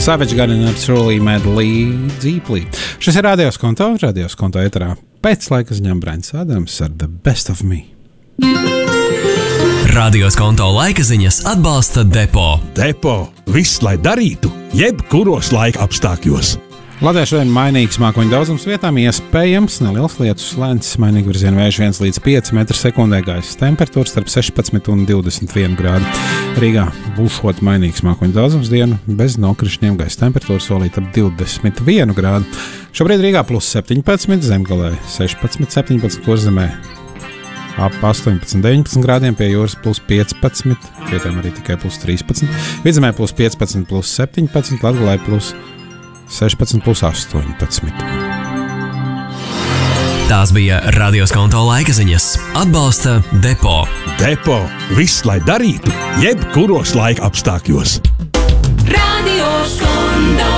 Savage Garden ar Truly Madly Deeply. Šis ir Radios Konto ēterā. Pēc laika ziņām Brainis Ādams ar The Best of Me. Radios Konto laika ziņas atbalsta Depo. Depo. Viss, lai darītu, jebkuros laika apstākļos. Latvijā šodien mainīgs mākoņu daudzums vietām, iespējams neliels lietus slēņas, mainīgi virziena vējš 1 līdz 5 m/sekundē, gaisa temperatūra starp 16 un 21 grādu. Rīgā būšot mainīgs mākoņu daudzums dienu, bez nokrišņiem, gaisa temperatūra solīta ap 21 grādu. Šobrīd Rīgā plus 17, Zemgalē 16, 17, Kurzemē ap 18, 19 grādiem, pie jūras plus 15, vietām arī tikai plus 13, Vidzemē plus 15, plus 17, Latgalē plus 16 plus 18. Tās bija Radios Konto laika ziņas. Atbalsta Depo. Depo. Viss, lai darītu, jebkuros laika apstākļos. Radios Konto.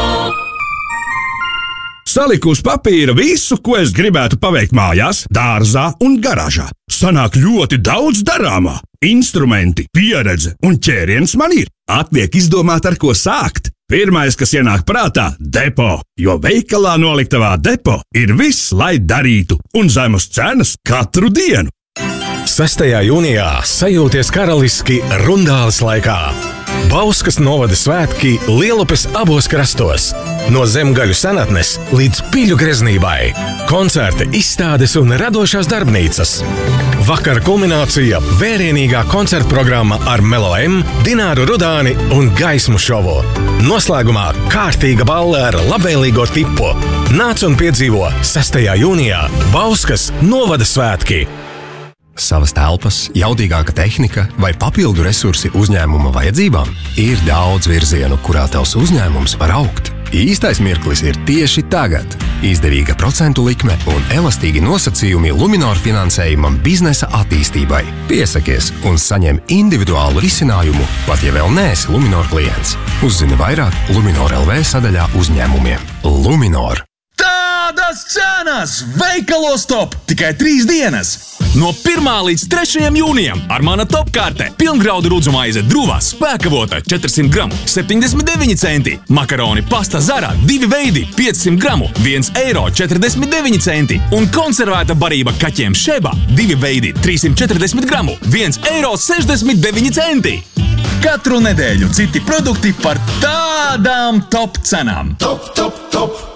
Saliku uz papīra visu, ko es gribētu paveikt mājās, dārzā un garāžā. Sanāk ļoti daudz darāmā. Instrumenti, pieredze un ķēriens man ir. Atliek izdomāt, ar ko sākt. Pirmais, kas ienāk prātā, Depo, jo veikalā noliktavā Depo ir viss, lai darītu, un zemas cenas katru dienu. 6. jūnijā sajūties karaliski Rundāles laikā. Bauskas novada svētki Lielupes abos krastos. No zemgaļu senatnes līdz Piļu greznībai. Koncerti, izstādes un radošās darbnīcas. Vakara kulminācija – vērienīgā koncerta programma ar Melo M, Dināru Rudāni un gaismu šovu. Noslēgumā kārtīga balle ar labvēlīgo tipu. Nāc un piedzīvo 6. jūnijā Bauskas novada svētki. Savas telpas, jaudīgāka tehnika vai papildu resursi uzņēmuma vajadzībām? Ir daudz virzienu, kurā tavs uzņēmums var augt. Īstais mirklis ir tieši tagad. Izdevīga procentu likme un elastīgi nosacījumi Luminor finansējumam biznesa attīstībai. Piesakies un saņem individuālu risinājumu, pat ja vēl neesi Luminor klients. Uzzini vairāk Luminor LV sadaļā uzņēmumiem. Luminor. Tādas cenas! Veikalos top! Tikai 3 dienas! No 1. līdz 3. jūnijam ar mana topkārte pilngraudu rudzumaize Druva spēkavota 400 gramu 79 centi, makaroni pasta Zara 2 veidi 500 gramu 1,49 centi un konservēta barība kaķiem Šeba 2 veidi 340 gramu 1,69 centi. Katru nedēļu citi produkti par tādām top cenām. Top, top, top!